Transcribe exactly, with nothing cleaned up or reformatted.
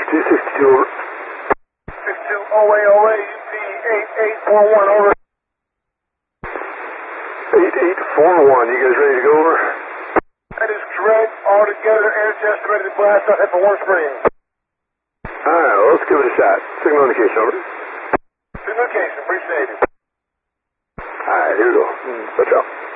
two sixty-two, over. sixty-two, O A O A, U P eight eight four one, over. eight eight four one, you guys ready to go, over? That is correct. All together, air test ready to blast out at for Warm Springs. Alright, well, let's give it a shot. Signal indication, over. Signal indication, appreciate it. Alright, here we go. Watch out.